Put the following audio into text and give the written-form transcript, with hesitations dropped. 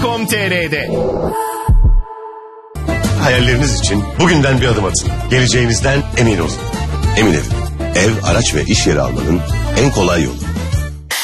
.com.tr'de. Hayalleriniz için bugünden bir adım atın. Geleceğinizden emin olun. Emin Ev, ev, araç ve iş yeri almanın en kolay yolu.